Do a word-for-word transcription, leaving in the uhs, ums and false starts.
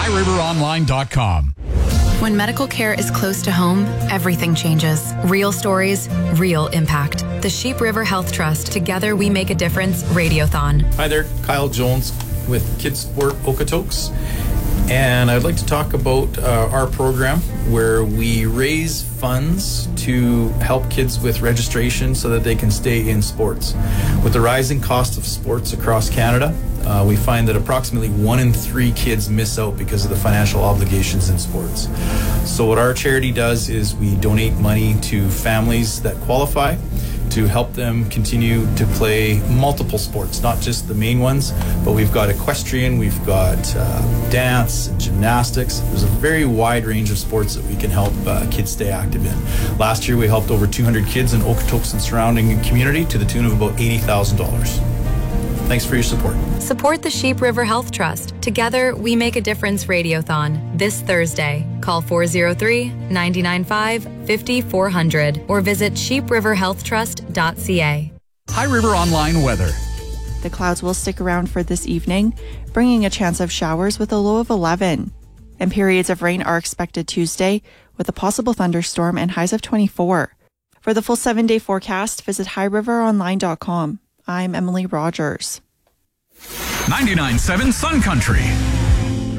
river online dot com. When medical care is close to home, everything changes. Real stories, real impact. The Sheep River Health Trust. Together we make a difference. Radiothon. Hi there, Kyle Jones with Kids Sport Okotoks. And I'd like to talk about uh, our program where we raise funds to help kids with registration so that they can stay in sports. With the rising cost of sports across Canada, uh, we find that approximately one in three kids miss out because of the financial obligations in sports. So what our charity does is we donate money to families that qualify to help them continue to play multiple sports, not just the main ones, but we've got equestrian, we've got uh, dance and gymnastics. There's a very wide range of sports that we can help uh, kids stay active in. Last year we helped over two hundred kids in Okotoks and surrounding community to the tune of about eighty thousand dollars. Thanks for your support. Support the Sheep River Health Trust. Together, we make a difference. Radiothon this Thursday. Call four oh three, nine nine five, five oh four hundred or visit sheep river health trust dot c a. High River Online weather. The clouds will stick around for this evening, bringing a chance of showers with a low of eleven. And periods of rain are expected Tuesday with a possible thunderstorm and highs of twenty-four. For the full seven-day forecast, visit high river online dot com. I'm Emily Rogers. ninety-nine point seven Sun Country.